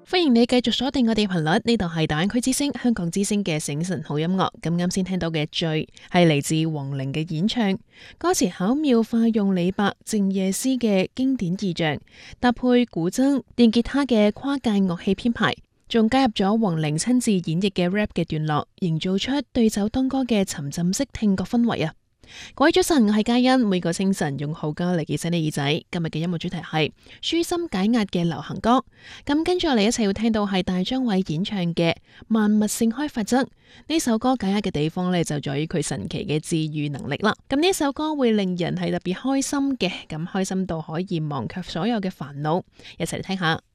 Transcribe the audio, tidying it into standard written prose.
歡迎你繼續鎖定我哋頻率，呢度係大灣區之聲香港之聲嘅醒晨好音樂。咁啱先聽到嘅醉係嚟自黃齡嘅演唱，歌詞巧妙化用李白靜夜思嘅經典意象，搭配古箏、電吉他嘅跨界樂器編排，仲加入咗黃齡親自演繹嘅 rap 嘅段落，營造出對酒當歌嘅沉浸式聽覺氛圍啊！各位早晨，我係嘉欣，每個清晨用好歌嚟記醒你耳仔。今日嘅音樂主題係舒心解壓嘅流行歌。咁跟住我哋一齊要聽到係大張偉演唱嘅《萬物盛開法則》。呢首歌解壓嘅地方呢，就在於佢神奇嘅治愈能力啦。咁呢首歌會令人係特別開心嘅，咁開心到可以忘卻所有嘅煩惱。一齊嚟聽下。